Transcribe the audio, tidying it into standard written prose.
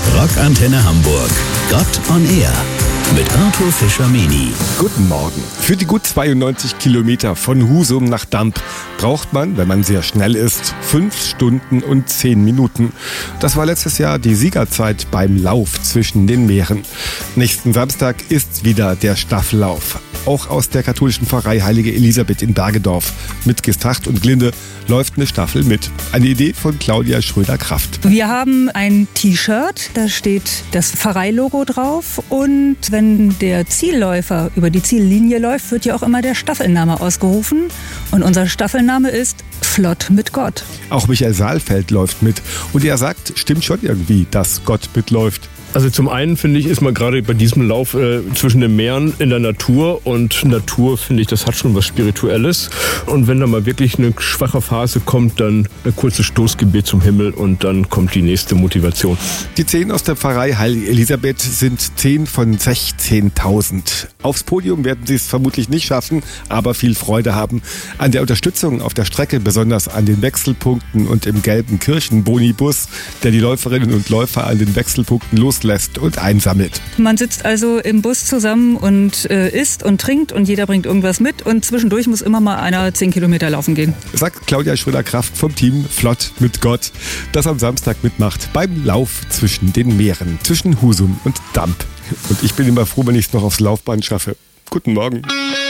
Rockantenne Hamburg. Gott on Air. Mit Arthur Fischer-Meni. Guten Morgen. Für die gut 92 Kilometer von Husum nach Damp braucht man, wenn man sehr schnell ist, 5 Stunden und 10 Minuten. Das war letztes Jahr die Siegerzeit beim Lauf zwischen den Meeren. Nächsten Samstag ist wieder der Staffellauf. Auch aus der katholischen Pfarrei Heilige Elisabeth in Bergedorf mit Gestacht und Glinde läuft eine Staffel mit. Eine Idee von Claudia Schröder-Kraft. Wir haben ein T-Shirt, da steht das Pfarreilogo drauf, und wenn der Zielläufer über die Ziellinie läuft, wird ja auch immer der Staffelname ausgerufen, und unser Staffelname ist Flott mit Gott. Auch Michael Saalfeld läuft mit und er sagt, stimmt schon irgendwie, dass Gott mitläuft. Also zum einen finde ich, ist man gerade bei diesem Lauf zwischen den Meeren in der Natur, und Natur, finde ich, das hat schon was Spirituelles. Und wenn da mal wirklich eine schwache Phase kommt, dann ein kurzes Stoßgebet zum Himmel und dann kommt die nächste Motivation. Die 10 aus der Pfarrei Heilige Elisabeth sind 10 von 16.000. Aufs Podium werden sie es vermutlich nicht schaffen, aber viel Freude haben an der Unterstützung auf der Strecke, besonders an den Wechselpunkten und im gelben Kirchenbonibus, der die Läuferinnen und Läufer an den Wechselpunkten loslässt und einsammelt. Man sitzt also im Bus zusammen und isst und trinkt, und jeder bringt irgendwas mit, und zwischendurch muss immer mal einer 10 Kilometer laufen gehen. Sagt Claudia Schröder-Kraft vom Team Flott mit Gott, das am Samstag mitmacht beim Lauf zwischen den Meeren, zwischen Husum und Damp. Und ich bin immer froh, wenn ich es noch aufs Laufband schaffe. Guten Morgen.